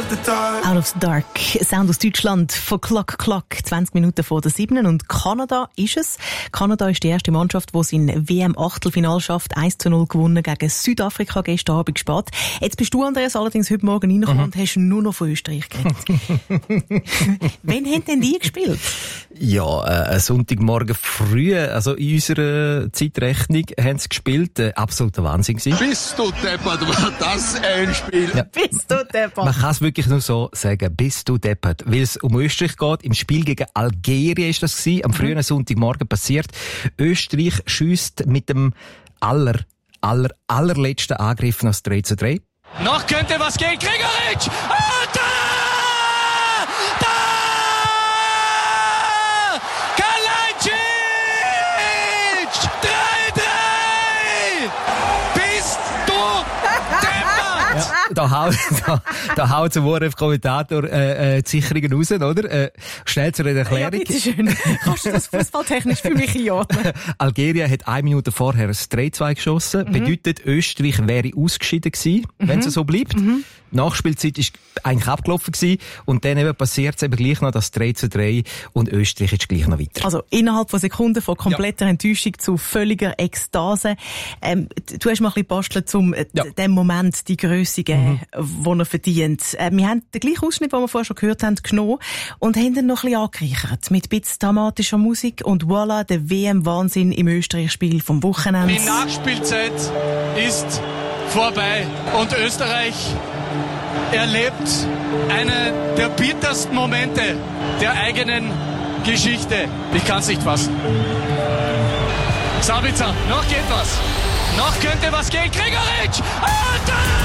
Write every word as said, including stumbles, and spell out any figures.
Out of the Dark, Sound aus Deutschland von Clock Clock, zwanzig Minuten vor der sieben. Und Kanada ist es. Kanada ist die erste Mannschaft, die sein W M-Achtelfinal schafft. eins zu null gewonnen gegen Südafrika gestern Abend spät. Jetzt bist du, Andreas, allerdings heute Morgen reingekommen mhm. und hast nur noch von Österreich geredet. Wann haben denn die gespielt? Ja, äh, Sonntagmorgen früh, also in unserer Zeitrechnung, haben sie gespielt. Äh, absoluter Wahnsinn gewesen. Bist du deppert, war das ein Spiel? Ja. Bist du deppert? Man kann es wirklich nur so sagen, bist du deppert. Weil es um Österreich geht. Im Spiel gegen Algerien ist das gewesen, am frühen mhm. Sonntagmorgen passiert. Österreich schiesst mit dem aller, aller, allerletzten Angriff noch das drei zu drei. Noch könnte was gehen, Gregoritsch! Oh, da! Da! Kalajdzic! drei drei! Bist du deppert! Ja, da haut, da, da haut der W R F-Kommentator äh, äh, die Sicherungen raus, oder? Äh, schnell zur Erklärung. Ja, bitte schön. Kannst du das fußballtechnisch für mich einordnen? Algerien hat eine Minute vorher ein drei zwei geschossen. Mhm. Bedeutet, Österreich wäre ausgeschieden gewesen, mhm. wenn es so bleibt. Mhm. Nachspielzeit ist eigentlich abgelaufen gewesen. Und dann eben passiert es eben gleich noch das drei zu drei und Österreich ist gleich noch weiter. Also innerhalb von Sekunden von kompletter ja. Enttäuschung zu völliger Ekstase. Ähm, du hast mal ein bisschen bastelt, um ja. dem Moment die Grösse geben, mhm. die er verdient. Äh, wir haben den gleichen Ausschnitt, den wir vorher schon gehört haben, genommen und haben ihn noch ein bisschen angereichert. Mit ein bisschen dramatischer Musik und voilà, der W M-Wahnsinn im Österreich-Spiel vom Wochenende. Die Nachspielzeit ist vorbei und Österreich erlebt einen der bittersten Momente der eigenen Geschichte. Ich kann es nicht fassen. Sabitzer, noch geht was. Noch könnte was gehen. Gregoritsch! Oh, da!